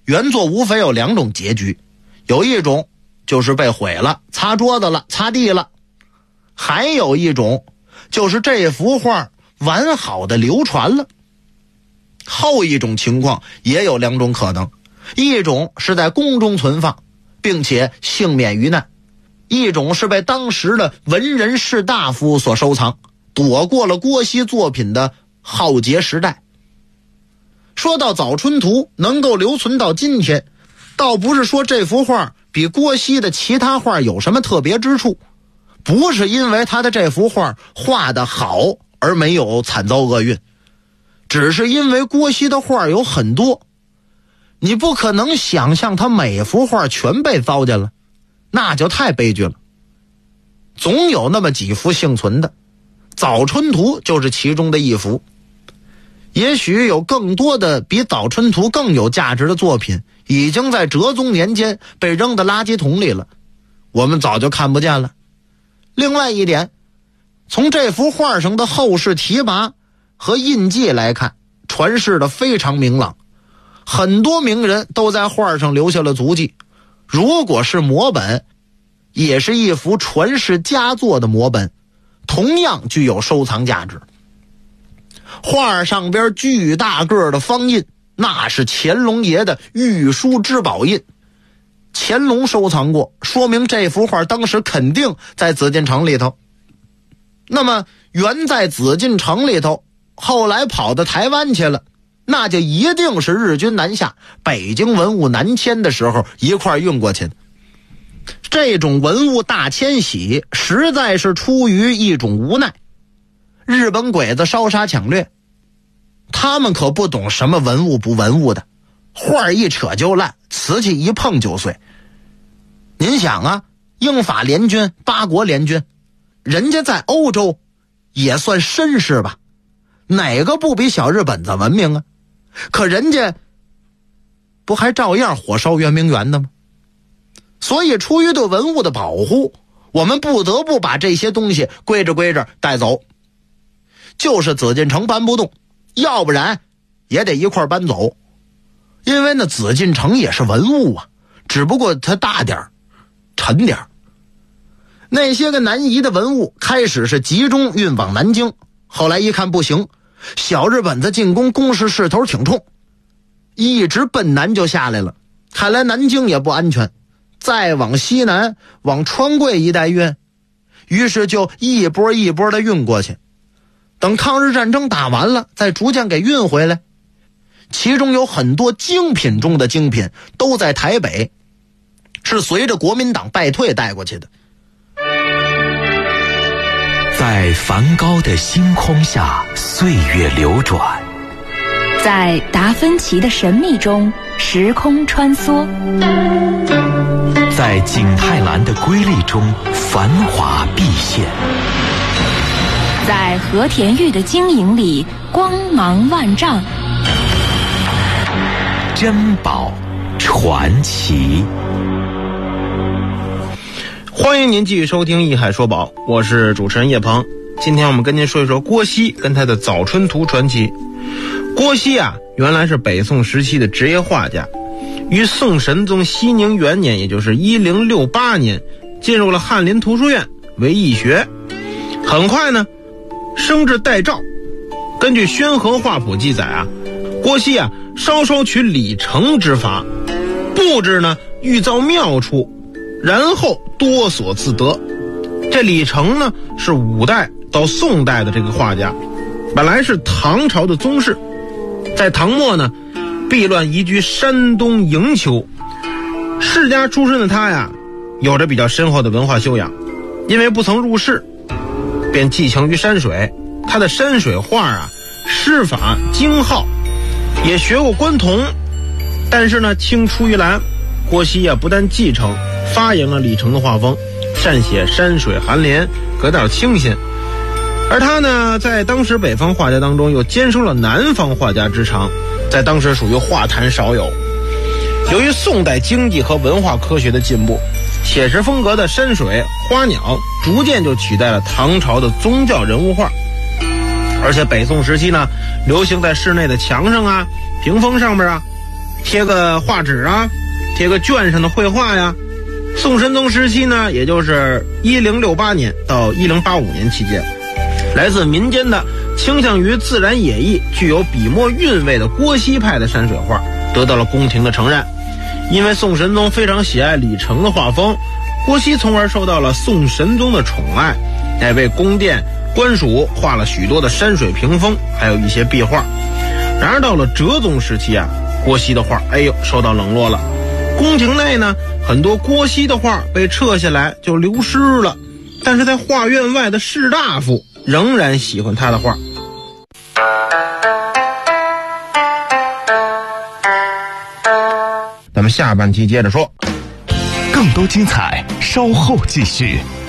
原作无非有2种结局，有一种就是被毁了，擦桌子了，擦地了，还有一种就是这幅画完好的流传了。后一种情况也有2种可能，一种是在宫中存放并且幸免于难，一种是被当时的文人士大夫所收藏，躲过了郭熙作品的浩劫时代。说到《早春图》能够留存到今天，倒不是说这幅画比郭熙的其他画有什么特别之处，不是因为他的这幅画画得好而没有惨遭厄运，只是因为郭熙的画有很多，你不可能想象他每幅画全被糟践了，那就太悲剧了。总有那么几幅幸存的，《早春图》就是其中的一幅。也许有更多的比《早春图》更有价值的作品已经在哲宗年间被扔到垃圾桶里了，我们早就看不见了。另外一点，从这幅画上的后世题跋和印记来看，传世的非常明朗，很多名人都在画上留下了足迹。如果是摹本，也是一幅传世佳作的摹本，同样具有收藏价值。画上边巨大个的方印，那是乾隆爷的御书之宝印，乾隆收藏过，说明这幅画当时肯定在紫禁城里头。那么原在紫禁城里头，后来跑到台湾去了，那就一定是日军南下，北京文物南迁的时候一块运过去的。这种文物大迁徙实在是出于一种无奈。日本鬼子烧杀抢掠，他们可不懂什么文物不文物的，画一扯就烂，瓷器一碰就碎。您想啊，英法联军、八国联军，人家在欧洲也算绅士吧，哪个不比小日本子文明啊？可人家不还照样火烧圆明园的吗？所以出于对文物的保护，我们不得不把这些东西归着带走。就是紫禁城搬不动，要不然也得一块搬走，因为那紫禁城也是文物啊，只不过它大点儿，沉点儿。那些个南移的文物开始是集中运往南京，后来一看不行，小日本子进攻攻势势头挺冲，一直奔南就下来了，看来南京也不安全，再往西南往川贵一带运，于是就一波一波的运过去，等抗日战争打完了再逐渐给运回来。其中有很多精品中的精品都在台北，是随着国民党败退带过去的。 在梵高的星空下，岁月流转； 在达芬奇的神秘中，时空穿梭； 在景泰蓝的瑰丽中，繁华毕现； 在和田玉的晶莹里，光芒万丈。 珍宝传奇。 欢迎您继续收听《艺海说宝》，我是主持人叶鹏。今天我们跟您说一说郭熙跟他的《早春图》传奇。郭熙啊，原来是北宋时期的职业画家，于宋神宗熙宁元年，也就是1068年，进入了翰林图书院为义学。很快呢，升至代诏。根据《宣和画谱》记载啊，郭熙啊稍取李成之法，布置呢欲造妙处，然后多所自得。这李成呢是5代到宋代的这个画家，本来是唐朝的宗室，在唐末呢避乱移居山东营丘。世家出身的他呀，有着比较深厚的文化修养，因为不曾入仕，便寄情于山水。他的山水画啊，诗法精浩，也学过关童。但是呢，青出于蓝，郭熙啊不但继承发扬了李成的画风，善写山水寒联，格调清新。而他呢，在当时北方画家当中又兼收了南方画家之长，在当时属于画坛少有。由于宋代经济和文化科学的进步，写实风格的山水花鸟逐渐就取代了唐朝的宗教人物画。而且北宋时期呢，流行在室内的墙上啊、屏风上面啊， 贴个画纸啊，贴个卷上的绘画呀。宋神宗时期呢，也就是1068年到1085年期间，来自民间的倾向于自然野意、具有笔墨韵味的郭熙派的山水画得到了宫廷的承认。因为宋神宗非常喜爱李成的画风，郭熙从而受到了宋神宗的宠爱，为宫殿官署画了许多的山水屏风，还有一些壁画。然而到了哲宗时期啊，郭熙的画受到冷落了。宫廷内呢，很多郭熙的画被撤下来就流失了，但是在画院外的士大夫仍然喜欢他的画。咱们下半期接着说， 更多精彩稍后继续。